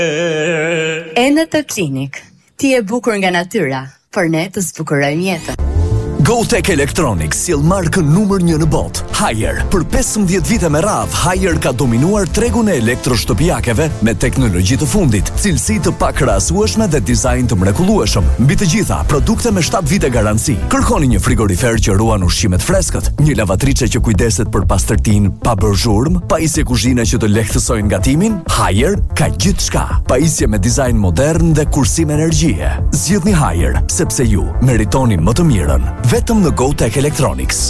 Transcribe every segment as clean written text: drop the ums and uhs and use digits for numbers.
Enet Clinic. Ti e bukur nga natyra, por ne të zbukurojmë jetën. GoTech Electronics sjell markën numër 1 në botë, Haier. Për 15 vite me radhë, Haier ka dominuar tregun e elektroshtëpiakeve me teknologji të fundit, cilësi të pakrahasueshme dhe dizajn të mrekullueshëm. Mbi të gjitha, produkte me 7 vite garanci. Kërkoni një frigorifer që ruan ushqimet freskët, një lavatriçe që kujdeset për pastërtinë pa bërë zhurmë, pajisje kuzhine që të lehtësojnë gatimin. Haier ka gjithçka. Pajisje me dizajn modern dhe kursim energjie. Zgjidhni Haier, sepse ju meritoni më të mirën. Vetëm në GoTech Electronics.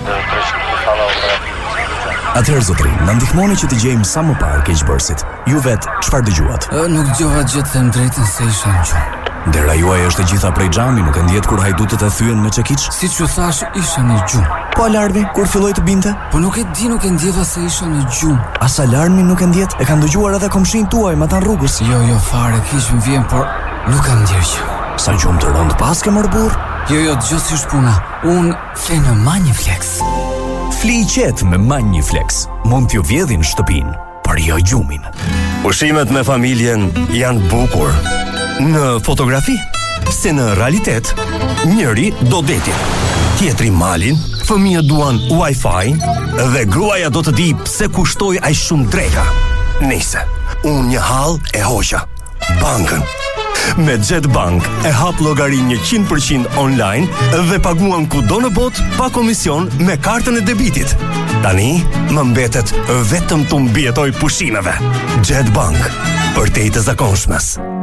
Atëherë zotrin, na ndihmoni që të gjejmë sa më parë keqbërësit. Ju vetë, çfarë dëgjuat? Nuk dëgjova gjë të them drejtën se isha në gjumë. Dera juaj është e gjitha prej xhami, nuk e ndjet kur hajdutët e thyen me çekiç? Siç u thash, isha në gjumë. Po alarmi, kur filloi të binte? Po nuk e di, nuk e ndjeva se isha në gjumë. As alarmi nuk e ndjet? E kanë dëgjuar edhe komshin tuaj, ma tan rrugës. Jo, fare, kish më vjen, por nuk kam ndjer gjë. Sa gjumë të rënd pas ke mërë burr? Jo, dëgjoj si është puna. Unë fle në Manjiflex. Fli i qetë me Manjiflex. Mund t'ju vjedhin shtëpinë, por jo gjumin. Ushimet me familjen janë bukur në fotografi, se në realitet njëri do detin, tjetri malin, fëmijët duan Wi-Fi dhe gruaja do të di pse kushtoi aq shumë dreka. Nëse unë një hall e hoqa bankën. Me Jetbank e hap llogarinë 100% online dhe paguan kudo në botë pa komision me kartën e debitit. Tani më mbetet vetëm të mbijetoj pushimeve. Jetbank, për te i të zakonshmes.